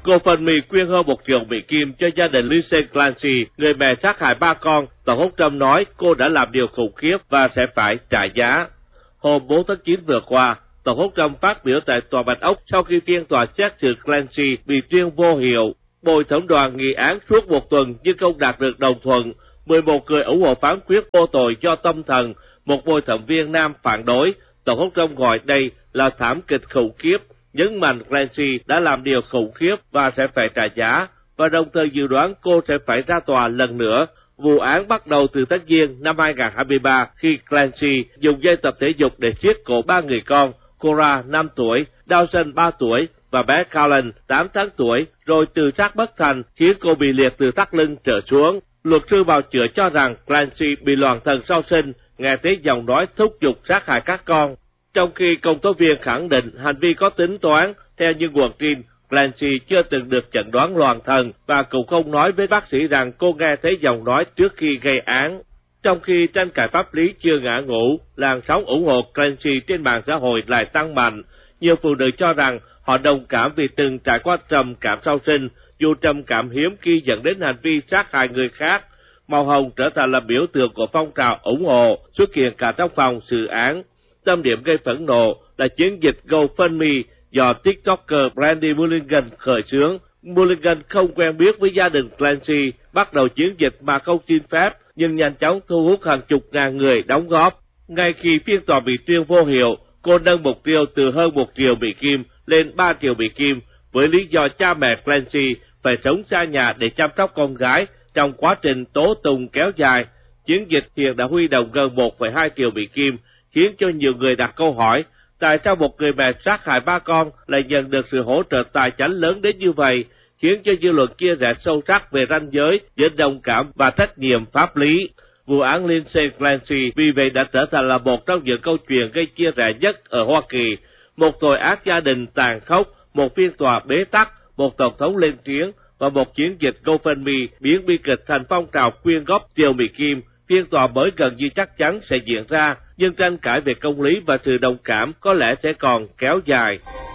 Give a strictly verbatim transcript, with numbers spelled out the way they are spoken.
GoFundMe quyên hơn một triệu Mỹ Kim cho gia đình Lindsay Clancy, người mẹ sát hại ba con. Tổng thống Trump nói cô đã làm điều khủng khiếp và sẽ phải trả giá. Hôm bốn tháng chín vừa qua, Tổng thống Trump phát biểu tại Tòa Bạch Ốc sau khi phiên tòa xét xử Clancy bị tuyên vô hiệu. Bồi thẩm đoàn nghị án suốt một tuần nhưng không đạt được đồng thuận. mười một người ủng hộ phán quyết vô tội do tâm thần. Một bồi thẩm viên nam phản đối. Tổng thống Trump gọi đây là thảm kịch khủng khiếp, nhấn mạnh Clancy đã làm điều khủng khiếp và sẽ phải trả giá, và đồng thời dự đoán cô sẽ phải ra tòa lần nữa. Vụ án bắt đầu từ tháng Giêng năm hai không hai ba khi Clancy dùng dây tập thể dục để siết cổ ba người con, Cora năm tuổi, Dawson ba tuổi và bé Callan tám tháng tuổi, rồi tự sát bất thành khiến cô bị liệt từ thắt lưng trở xuống. Luật sư bào chữa cho rằng Clancy bị loạn thần sau sinh, nghe thấy giọng nói thúc giục sát hại các con. Trong khi công tố viên khẳng định hành vi có tính toán, theo những nguồn tin, Clancy chưa từng được chẩn đoán loạn thần và cũng không nói với bác sĩ rằng cô nghe thấy giọng nói trước khi gây án. Trong khi tranh cãi pháp lý chưa ngã ngũ, làn sóng ủng hộ Clancy trên mạng xã hội lại tăng mạnh. Nhiều phụ nữ cho rằng họ đồng cảm vì từng trải qua trầm cảm sau sinh, dù trầm cảm hiếm khi dẫn đến hành vi sát hại người khác. Màu hồng trở thành là biểu tượng của phong trào ủng hộ, xuất hiện cả trong phòng xử án. Tâm điểm gây phẫn nộ là chiến dịch GoFundMe do TikToker Brandy Mulligan khởi xướng. Mulligan không quen biết với gia đình Clancy, bắt đầu chiến dịch mà không xin phép, nhưng nhanh chóng thu hút hàng chục ngàn người đóng góp. Ngay khi phiên tòa bị tuyên vô hiệu, cô nâng mục tiêu từ hơn một triệu Mỹ Kim lên ba triệu Mỹ Kim, với lý do cha mẹ Clancy phải sống xa nhà để chăm sóc con gái trong quá trình tố tụng kéo dài. Chiến dịch hiện đã huy động gần một phẩy hai triệu Mỹ Kim, khiến cho nhiều người đặt câu hỏi, tại sao một người mẹ sát hại ba con lại nhận được sự hỗ trợ tài chính lớn đến như vậy, khiến cho dư luận chia rẽ sâu sắc về ranh giới giữa đồng cảm và trách nhiệm pháp lý. Vụ án Lindsay Clancy vì vậy đã trở thành là một trong những câu chuyện gây chia rẽ nhất ở Hoa Kỳ. Một tội ác gia đình tàn khốc, một phiên tòa bế tắc, một tổng thống lên tiếng và một chiến dịch GoFundMe biến bi kịch thành phong trào quyên góp triệu Mỹ Kim. Phiên tòa mới gần như chắc chắn sẽ diễn ra, nhưng tranh cãi về công lý và sự đồng cảm có lẽ sẽ còn kéo dài.